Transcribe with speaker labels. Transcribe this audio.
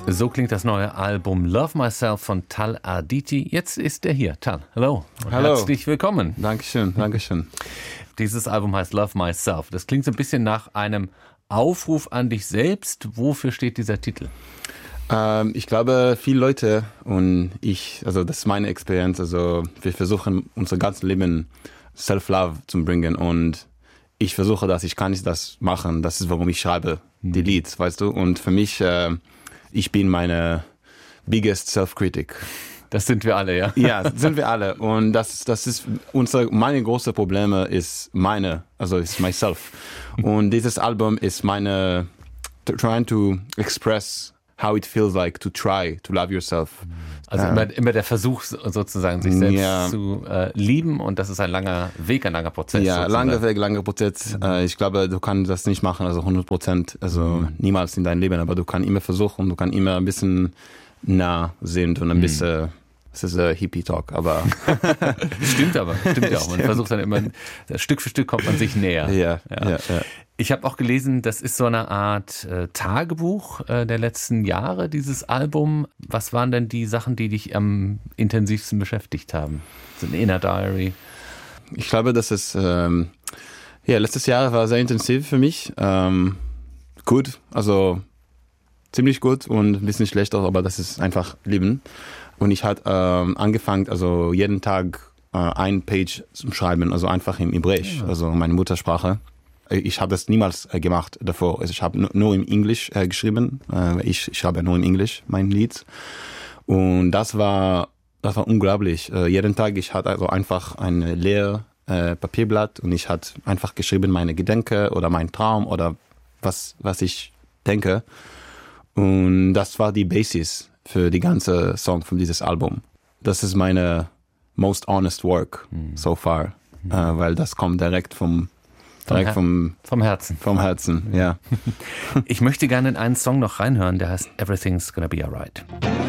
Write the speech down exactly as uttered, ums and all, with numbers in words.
Speaker 1: So klingt das neue Album Love Myself von Tal Arditi. Jetzt ist er hier. Tal, hallo. Und
Speaker 2: hallo.
Speaker 1: Herzlich willkommen.
Speaker 2: Dankeschön, Dankeschön.
Speaker 1: Dieses Album heißt Love Myself. Das klingt so ein bisschen nach einem Aufruf an dich selbst. Wofür steht dieser Titel?
Speaker 2: Ähm, ich glaube, viele Leute und ich, also das ist meine Experience, also wir versuchen unser ganzes Leben Self-Love zu bringen und ich versuche das, ich kann nicht das machen. Das ist, warum ich schreibe die Lieds, weißt du? Und für mich, äh, ich bin meine biggest self-critic.
Speaker 1: Das sind wir alle, ja?
Speaker 2: Ja, sind wir alle. Und das, das ist unser, meine große Probleme ist meine, also ist myself. Und dieses Album ist meine, trying to express how it feels like to try to love yourself.
Speaker 1: Also
Speaker 2: äh,
Speaker 1: immer, immer der Versuch sozusagen, sich selbst
Speaker 2: ja.
Speaker 1: zu äh, lieben, und das ist ein langer Weg, ein langer Prozess.
Speaker 2: Ja,
Speaker 1: sozusagen.
Speaker 2: langer Weg, langer Prozess. Mhm. Ich glaube, du kannst das nicht machen, also hundert Prozent, also mhm. niemals in deinem Leben, aber du kannst immer versuchen, du kannst immer ein bisschen nah sind und ein mhm. bisschen, das ist ein Hippie-Talk, aber...
Speaker 1: Stimmt aber, stimmt ja auch. Man versucht dann immer, Stück für Stück kommt man sich näher.
Speaker 2: Ja, ja, ja. ja.
Speaker 1: Ich habe auch gelesen, das ist so eine Art äh, Tagebuch äh, der letzten Jahre, dieses Album. Was waren denn die Sachen, die dich am intensivsten beschäftigt haben? So ein Inner Diary?
Speaker 2: Ich glaube, dass es, ähm, ja, letztes Jahr war sehr intensiv für mich. Ähm, gut, also ziemlich gut und ein bisschen schlecht auch, aber das ist einfach Leben. Und ich hatte ähm, angefangen, also jeden Tag äh, ein Page zu schreiben, also einfach im Hebräisch, ja. also meine Muttersprache. Ich habe das niemals äh, gemacht davor. Also ich habe nur, nur im Englisch äh, geschrieben. Äh, ich schreibe nur in Englisch mein Lied. Und das war, das war unglaublich. Äh, jeden Tag, ich hatte also einfach ein leeres äh, Papierblatt und ich hatte einfach geschrieben meine Gedanken oder meinen Traum oder was, was ich denke. Und das war die Basis für die ganze Song von dieses Album. Das ist meine most honest work mhm. so far, mhm. äh, weil das kommt direkt vom Direkt vom,
Speaker 1: vom Herzen.
Speaker 2: Vom Herzen, ja.
Speaker 1: Ich möchte gerne in einen Song noch reinhören, der heißt Everything's Gonna Be Alright.